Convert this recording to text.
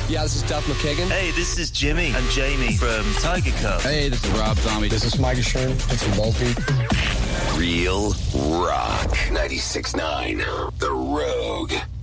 Yeah, this is Duff McKagan. Hey, this is Jimmy and Jamie from Tiger Cup. Hey, this is Rob Zombie. This is Mike Sherman. It's from Volpe. Real Rock 96.9. The Rogue.